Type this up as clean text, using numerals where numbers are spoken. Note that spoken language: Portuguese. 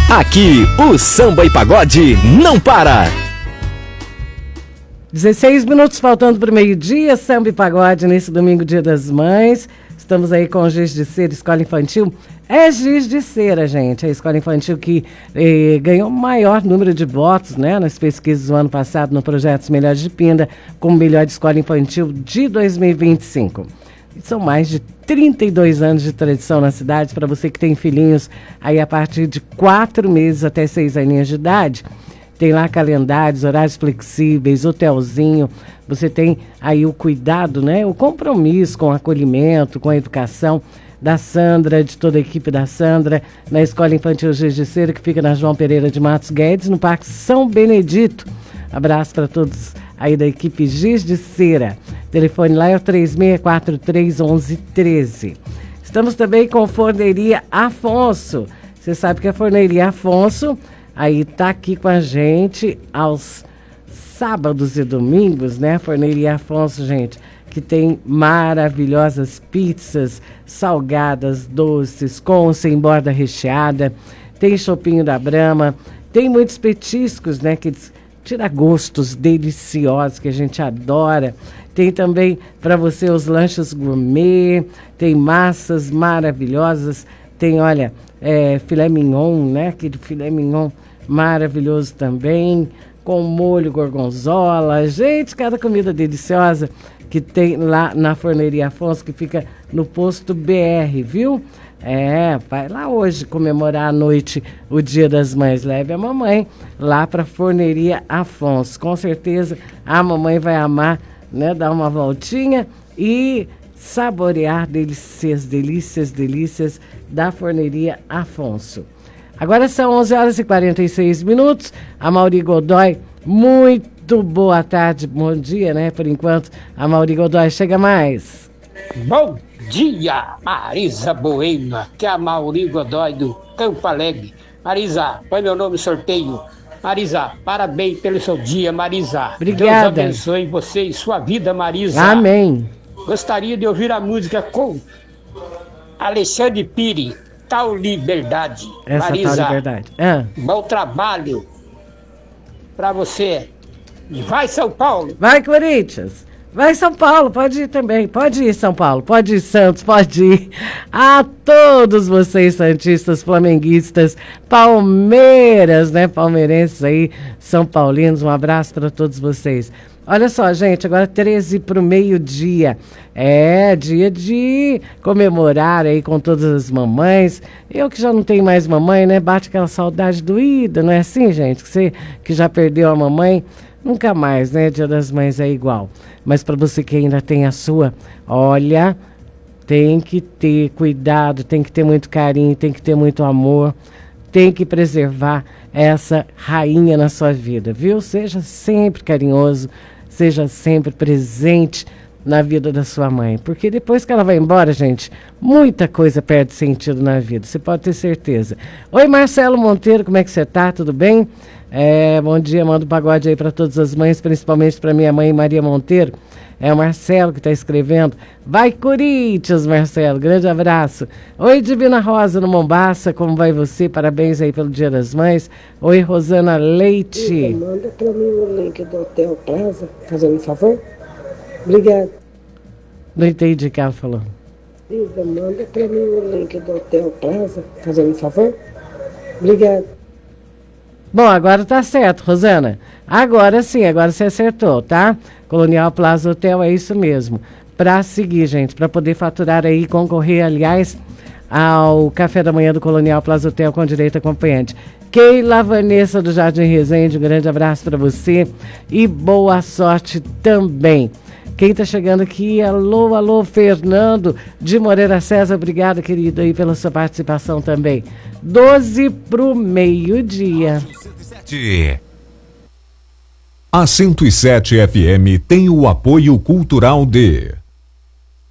Aqui, o Samba e Pagode não para. 16 minutos faltando para o meio-dia, Samba e Pagode nesse domingo, Dia das Mães. Estamos aí com Giz de Cera, Escola Infantil. É Giz de Cera, gente, a escola infantil que ganhou o maior número de votos, né, nas pesquisas do ano passado no projeto Melhores de Pinda, como melhor escola infantil de 2025. São mais de 32 anos de tradição na cidade. Para você que tem filhinhos aí a partir de 4 meses até 6 aninhos de idade, tem lá calendários, horários flexíveis, hotelzinho. Você tem aí o cuidado, né, o compromisso com o acolhimento, com a educação da Sandra, de toda a equipe da Sandra, na Escola Infantil Giz de Cera, que fica na João Pereira de Matos Guedes, no Parque São Benedito. Abraço para todos aí da equipe Giz de Cera. O telefone lá é o 3643-1113. Estamos também com Forneria Afonso. Você sabe que a Forneria Afonso aí tá aqui com a gente aos sábados e domingos, né? Forneria Afonso, gente, que tem maravilhosas pizzas, salgadas, doces, com ou sem borda recheada. Tem chopinho da Brahma, tem muitos petiscos, né? Que tira gostos deliciosos que a gente adora. Tem também para você os lanches gourmet, tem massas maravilhosas, tem, olha, filé mignon, né? Aquele filé mignon maravilhoso também, com molho gorgonzola. Gente, cada comida deliciosa que tem lá na Forneria Afonso, que fica no posto BR, viu? Vai lá hoje comemorar à noite o Dia das Mães. Leve a mamãe lá para Forneria Afonso. Com certeza a mamãe vai amar, né? Dar uma voltinha e saborear delícias da Forneria Afonso. Agora são 11h46. A Mauri Godoy, muito boa tarde, bom dia, né? Por enquanto, a Mauri Godoy chega mais. Bom dia, Marisa Boema, que é a Mauri Godoy do Campo Alegre. Marisa, põe meu nome no sorteio. Marisa, parabéns pelo seu dia, Marisa. Obrigada. Deus abençoe você e sua vida, Marisa. Amém. Gostaria de ouvir a música com Alexandre Pires, Tal Liberdade. Essa Marisa, Tal Liberdade. Bom trabalho pra você. E vai, São Paulo. Vai, Corinthians. Vai, São Paulo, pode ir também. Pode ir, São Paulo, pode ir, Santos, pode ir. A todos vocês, santistas, flamenguistas, Palmeiras, né? Palmeirenses aí, São Paulinos, um abraço para todos vocês. Olha só, gente, agora 13 para o meio-dia. É dia de comemorar aí com todas as mamães. Eu que já não tenho mais mamãe, né? Bate aquela saudade doída, não é assim, gente? Que você que já perdeu a mamãe, nunca mais, né? Dia das Mães é igual. Mas para você que ainda tem a sua, olha, tem que ter cuidado, tem que ter muito carinho, tem que ter muito amor, tem que preservar essa rainha na sua vida, viu? Seja sempre carinhoso, seja sempre presente na vida da sua mãe. Porque depois que ela vai embora, gente, muita coisa perde sentido na vida. Você pode ter certeza. Oi, Marcelo Monteiro, como é que você tá? Tudo bem? Bom dia, manda um pagode aí para todas as mães, principalmente para minha mãe Maria Monteiro. É o Marcelo que está escrevendo. Vai, Corinthians, Marcelo. Grande abraço. Oi, Divina Rosa, no Mombaça. Como vai você? Parabéns aí pelo Dia das Mães. Oi, Rosana Leite. Manda para mim o link do Hotel Plaza, fazendo um favor. Obrigada. Não entendi o que ela falou. Isa, manda para mim o link do Hotel Plaza, fazendo um favor. Obrigada. Bom, agora tá certo, Rosana. Agora sim, agora você acertou, tá? Colonial Plaza Hotel, é isso mesmo. Para seguir, gente, para poder faturar aí e concorrer, aliás, ao café da manhã do Colonial Plaza Hotel com direito acompanhante. Keila Vanessa do Jardim Resende, um grande abraço para você e boa sorte também. Quem está chegando aqui, alô, Fernando de Moreira César, obrigado, querido, aí pela sua participação também. 12 pro meio-dia. A 107 FM tem o apoio cultural de